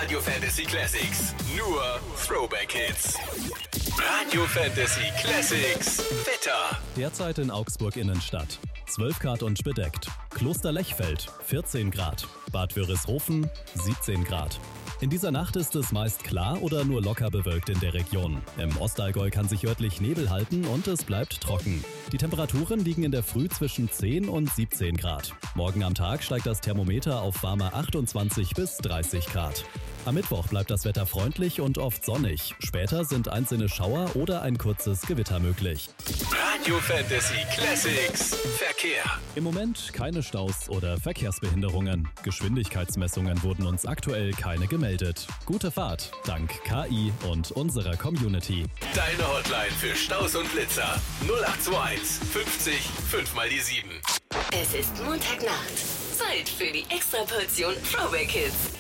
Radio Fantasy Classics. Nur Throwback Hits. Radio Fantasy Classics. Wetter. Derzeit in Augsburg Innenstadt. 12 Grad und bedeckt. Kloster Lechfeld 14 Grad. Bad Wörishofen 17 Grad. In dieser Nacht ist es meist klar oder nur locker bewölkt in der Region. Im Ostallgäu kann sich örtlich Nebel halten und es bleibt trocken. Die Temperaturen liegen in der Früh zwischen 10 und 17 Grad. Morgen am Tag steigt das Thermometer auf warme 28 bis 30 Grad. Am Mittwoch bleibt das Wetter freundlich und oft sonnig. Später sind einzelne Schauer oder ein kurzes Gewitter möglich. Radio Fantasy Classics. Verkehr. Im Moment keine Staus oder Verkehrsbehinderungen. Geschwindigkeitsmessungen wurden uns aktuell keine gemeldet. Gute Fahrt, dank KI und unserer Community. Deine Hotline für Staus und Blitzer. 0821 50 5 mal die 7. Es ist Montagnacht. Zeit für die Extraportion Throwback Hits.